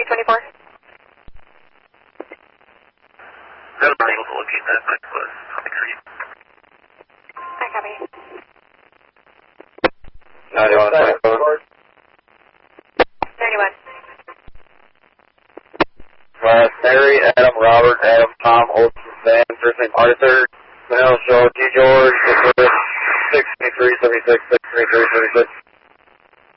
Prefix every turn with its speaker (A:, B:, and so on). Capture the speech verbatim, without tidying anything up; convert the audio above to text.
A: three twenty-four.
B: I'm not able to locate that, but it was twenty-three.
A: I copy.
C: ninety-one twenty-four.
A: ninety-one.
C: Uh, Mary, Adam, Robert, Adam, Tom, Olson, Van, first name Arthur, Manel, Joe, G. George, six three three seventy-six, six three three seventy-six.